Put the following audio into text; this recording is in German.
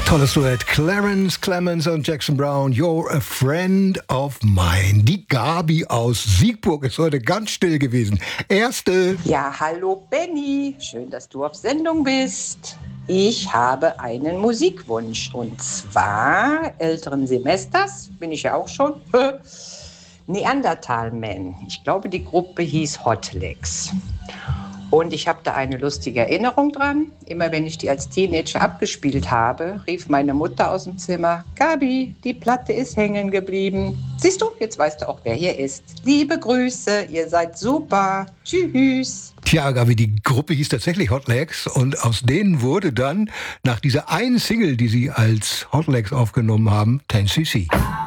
Tolles Duett. Clarence Clemens und Jackson Browne. You're a friend of mine. Die Gabi aus Siegburg ist heute ganz still gewesen. Erste. Ja, hallo Benny. Schön, dass du auf Sendung bist. Ich habe einen Musikwunsch. Und zwar älteren Semesters, bin ich ja auch schon. Neanderthal Man. Ich glaube, die Gruppe hieß Hot Legs. Und ich habe da eine lustige Erinnerung dran. Immer wenn ich die als Teenager abgespielt habe, rief meine Mutter aus dem Zimmer: Gabi, die Platte ist hängen geblieben. Siehst du, jetzt weißt du auch, wer hier ist. Liebe Grüße, ihr seid super. Tschüss. Tja, Gabi, die Gruppe hieß tatsächlich Hot Legs und aus denen wurde dann nach dieser einen Single, die sie als Hot Legs aufgenommen haben, 10cc.